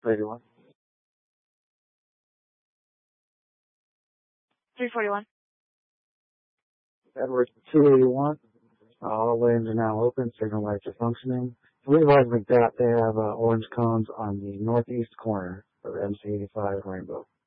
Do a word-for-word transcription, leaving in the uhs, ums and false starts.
eighty-one. three forty-one. Edwards two eighty-one. Uh, all lanes are now open. Signal lights are functioning. Leave McDot, they have uh, orange cones on the northeast corner of M C eighty-five Rainbow.